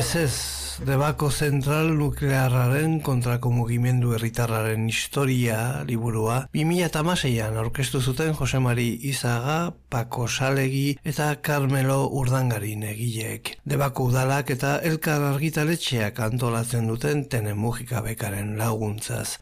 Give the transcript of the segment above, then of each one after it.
Debako zentral nuklearraren kontrako mugimendu herritarraren historia liburua 2016an aurkeztu zuten Jose Mari Izaga, Pako Salegi eta Carmelo Urdangarin egileek. Debako udalak eta Elkar argitaletxeak antolatzen duten Tene Mujika bekaren laguntzaz.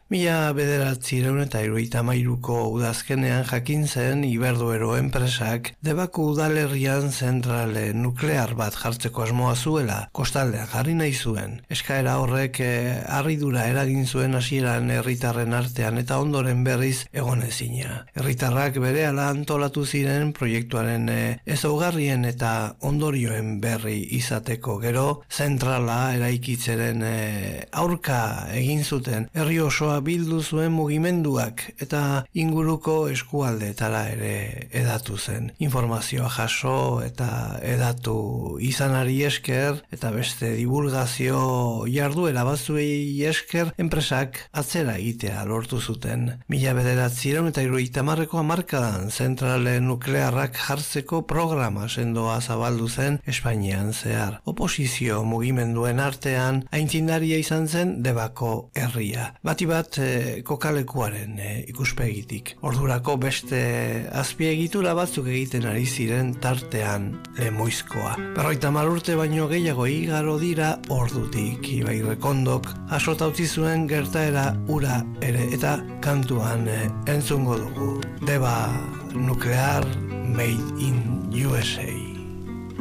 1973ko udazkenean jakin zen Iberduero enpresak Debako udalerrian zentrale nuklear bat jartzeko asmoa zuela, kostaldean jarri nahi zuen. Eskaera horrek harridura eragin zuen hasieran herritarren artean eta ondoren berriz egonezina. Herritarrak berehala antolatu ziren proiektuaren ezaugarrien eta ondorioen berri izateko. Gero zentrala eraikitzeren aurka egin zuten herri osoa bildu zuen mugimenduak eta inguruko eskualdeetara ere edatu zen. Informazioa jaso eta edatu izanari esker eta beste divulgazio jarduera batzuei esker enpresak atzera egitea lortu zuten. 1970ko hamarkadan zentrale nuklearrak jartzeko programa sendoa zabaldu zen Espainian zehar. Oposizio mugimenduen artean aitzindaria izan zen Debako herria. Bati bat kokalekuaren ikuspegitik. Ordurako beste azpiegitura batzuk egiten ari ziren tartean Lemoizkoa. 50 urte baino gehiago igaro dira ordutik. Ibai Rekondok asota utzi zuen gertaera ura ere eta kantuan entzungo dugu. Deba Nuclear Made in USA.